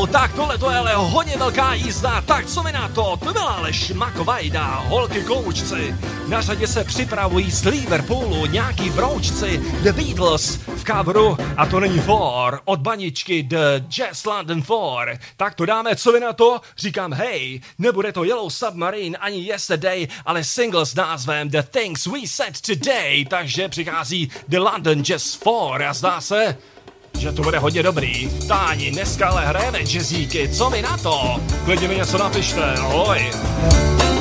Wow, tak tohle to je ale hodně velká jízda, tak co mi na to? To byla ale šmakovajda, holky koučci. Na řadě se připravují z Liverpoolu nějaký broučci, The Beatles v coveru, a to není For, od baničky The Jazz London For. Tak to dáme, co mi na to? Říkám hej, nebude to Yellow Submarine ani Yesterday, ale single s názvem The Things We Said Today, takže přichází The London Jazz For a zdá se, že to bude hodně dobrý. Táni, dneska ale hrajeme jazzíky, co mi na to? Klidně mi něco napište, ahoj.